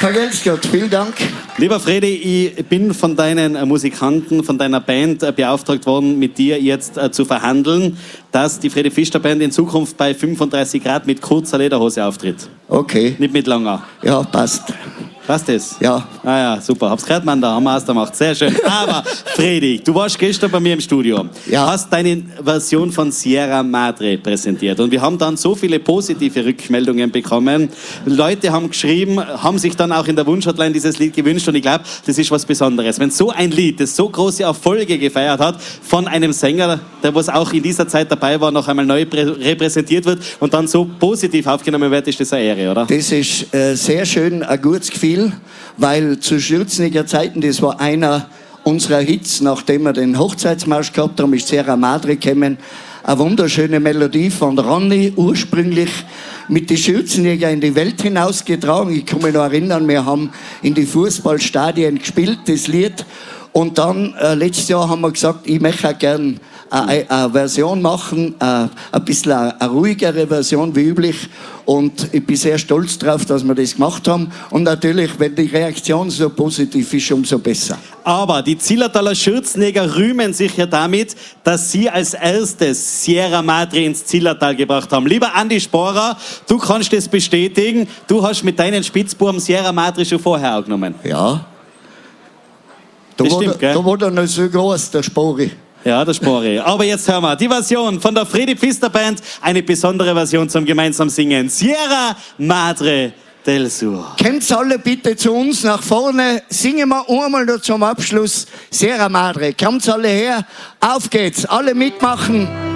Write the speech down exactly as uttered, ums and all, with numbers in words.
Vergelt's Gott, vielen Dank. Lieber Fredi, ich bin von deinen Musikanten, von deiner Band beauftragt worden, mit dir jetzt äh, zu verhandeln, dass die Fredi Fischer Band in Zukunft bei fünfunddreißig Grad mit kurzer Lederhose auftritt. Okay. Nicht mit langer. Ja, passt. Passt das? Ja. Ah ja, super. Hab's gehört, Mann, da haben wir es gemacht. Sehr schön. Aber, Fredi, du warst gestern bei mir im Studio. Ja. Hast deine Version von Sierra Madre präsentiert. Und wir haben dann so viele positive Rückmeldungen bekommen. Leute haben geschrieben, haben sich dann auch in der Wunschhotline dieses Lied gewünscht. Und ich glaube, das ist was Besonderes. Wenn so ein Lied, das so große Erfolge gefeiert hat, von einem Sänger, der was auch in dieser Zeit dabei war, noch einmal neu repräsentiert wird und dann so positiv aufgenommen wird, ist das eine Ehre, oder? Das ist äh, sehr schön, ein gutes Gefühl, weil zu Schürzniger Zeiten, das war einer unserer Hits, nachdem wir den Hochzeitsmarsch gehabt haben, ist Sierra Madre gekommen. Eine wunderschöne Melodie von Ronny, ursprünglich mit den Schürzenjäger in die Welt hinausgetragen. Ich kann mich noch erinnern, wir haben in die Fußballstadien gespielt, das Lied. Und dann, äh, letztes Jahr haben wir gesagt, ich möchte auch gerne eine, eine Version machen, äh, ein bisschen eine, eine ruhigere Version wie üblich. Und ich bin sehr stolz darauf, dass wir das gemacht haben. Und natürlich, wenn die Reaktion so positiv ist, umso besser. Aber die Zillertaler Schürzenjäger rühmen sich ja damit, dass sie als erstes Sierra Madre ins Zillertal gebracht haben. Lieber Andi Sporer, du kannst das bestätigen. Du hast mit deinen Spitzbuben Sierra Madre schon vorher aufgenommen. Ja. Da Das war, stimmt, der, gell? da war der noch so groß, der Spori. Ja, der Spori. Aber jetzt hören wir die Version von der Fredi Pfister Band, eine besondere Version zum gemeinsamen Singen. Sierra Madre del Sur. Kommt alle bitte zu uns nach vorne, singen wir einmal noch zum Abschluss Sierra Madre. Kommt alle her, auf geht's, alle mitmachen.